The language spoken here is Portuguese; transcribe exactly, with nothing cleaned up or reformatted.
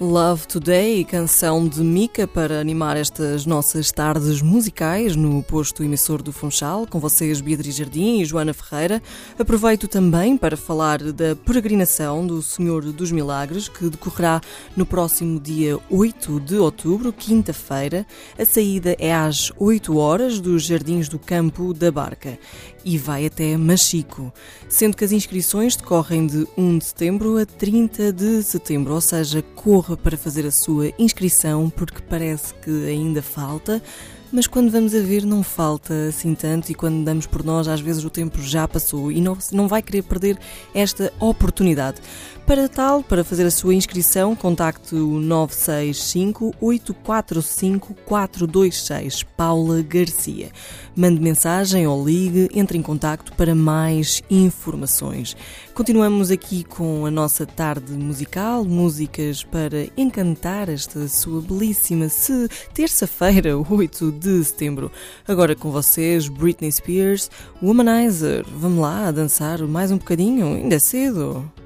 Love Today, canção de Mika para animar estas nossas tardes musicais no posto emissor do Funchal, com vocês Beatriz Jardim e Joana Ferreira. Aproveito também para falar da peregrinação do Senhor dos Milagres, que decorrerá no próximo dia oito de outubro, quinta-feira. A saída é às oito horas dos Jardins do Campo da Barca e vai até Machico, sendo que as inscrições decorrem de primeiro de setembro a trinta de setembro, ou seja, corra para fazer a sua inscrição, porque parece que ainda falta, mas quando vamos a ver não falta assim tanto, e quando damos por nós às vezes o tempo já passou e não, não vai querer perder esta oportunidade. Para tal, para fazer a sua inscrição, contacte o nove seis cinco, oito quatro cinco, quatro dois seis, Paula Garcia. Mande mensagem ou ligue, entre em contacto para mais informações. Continuamos aqui com a nossa tarde musical, músicas para encantar esta sua belíssima terça-feira, oito de setembro. Agora com vocês, Britney Spears, Womanizer. Vamos lá dançar mais um bocadinho, ainda é cedo.